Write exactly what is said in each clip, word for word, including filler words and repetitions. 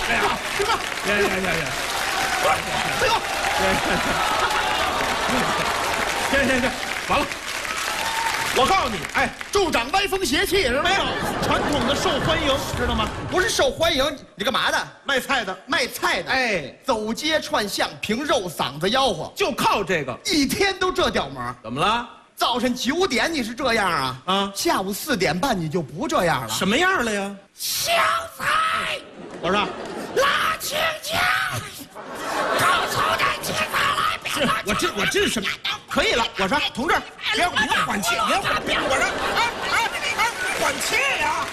哎呀，行吧，行行行行，不是，哎呦，行行行，完了。我告诉你，哎， 助长歪风邪气是吧？ 没有传统的受欢迎，知道吗？ 不是受欢迎，你干嘛的？ 卖菜的， 卖菜的， 哎， 走街串巷，凭肉嗓子吆喝， 就靠这个。 一天都这调门。 怎么了？ 早晨九点你是这样啊？ 啊， 下午四点半你就不这样了。 什么样了呀？ 香菜， 我说， 辣青椒，高葱的青菜来，别是我这我这是什么？可以了，我说，同志，别别缓气，别缓，别我说，啊啊啊，缓气呀！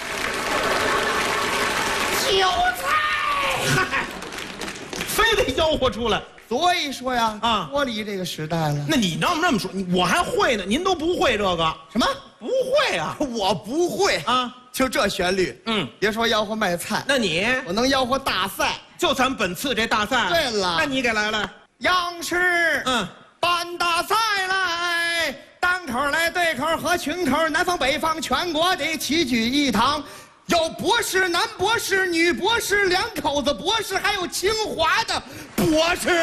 韭菜， 嗨，非得吆喝出来。 所以说呀， 啊， 脱离这个时代了。 那你能这么说？你我还会呢，您都不会这个？ 什么？ 不会啊？ 我不会啊， 就这旋律。 嗯， 别说吆喝卖菜， 那你我能吆喝大赛。 就咱本次这大赛。 对了， 那你给来来。 央视， 嗯， 办大赛来，单口来对口和群口，南方北方全国的齐聚一堂。有博士、男博士、女博士，两口子博士，还有清华的博士。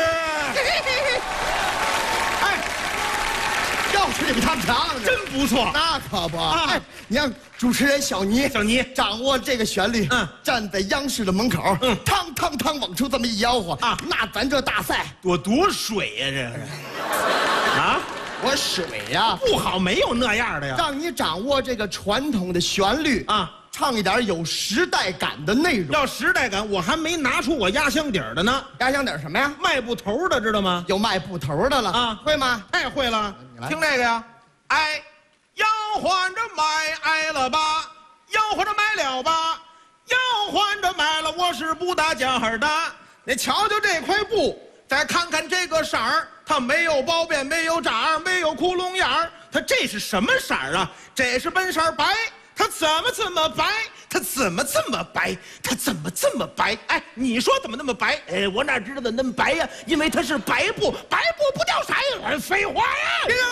哎，要是比他们强， 真不错。 那可不。 啊， 哎，你让主持人小倪， 小倪掌握这个旋律， 嗯， 站在央视的门口， 嗯， 汤汤汤往出这么一吆喝啊， 那咱这大赛多多水呀，这是。啊， 我水呀， 不好，没有那样的呀。 让你掌握这个传统的旋律啊。 唱一点有时代感的内容。 要时代感，我还没拿出我压箱底儿的呢。 压箱底儿什么呀？ 卖布头的，知道吗？ 有卖布头的了啊， 会吗？ 太会了。 你来听这个呀，哎，吆喝着买挨了吧，吆喝着买了吧，吆喝着买了，我是不打尖儿的。你瞧瞧这块布，再看看这个色儿，它没有包边，没有褶儿，没有窟窿眼儿，它这是什么色儿啊？这是本色白。它怎么这么白？它怎么这么白？它怎么这么白？哎，你说怎么那么白？哎，我哪知道它那么白呀？因为它是白布，白布不掉色呀！废话呀！别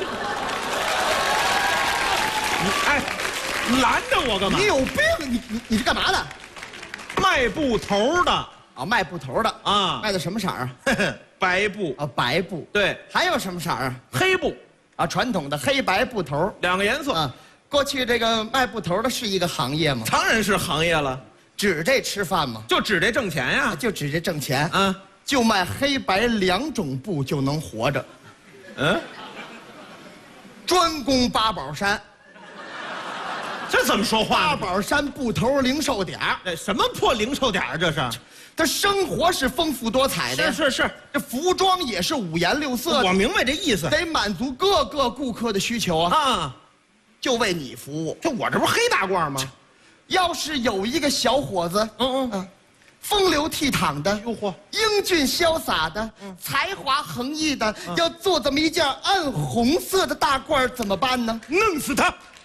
你哎，拦着我干嘛？ 你有病！你你你是干嘛的？ 卖布头的啊，卖布头的啊， 卖的什么色儿啊？ 白布啊，白布。 对， 还有什么色儿啊？ 黑布啊，传统的黑白布头， 两个颜色啊。过去这个卖布头的是一个行业吗？ 当然是行业了， 指这吃饭吗？ 就指这挣钱呀， 就指这挣钱啊！ 就卖黑白两种布就能活着。 嗯， 专攻八宝山。 这怎么说话？ 八宝山布头零售点儿， 这什么破零售点儿？这是， 他生活是丰富多彩的， 是是是， 这服装也是五颜六色的。 我明白这意思， 得满足各个顾客的需求啊！ 啊， 就为你服务。 这我这不是黑大褂吗？ 要是有一个小伙子， 嗯嗯啊，风流倜傥的， 哟嚯， 英俊潇洒的，才华横溢的，要做这么一件暗红色的大褂，怎么办呢？ 弄死他！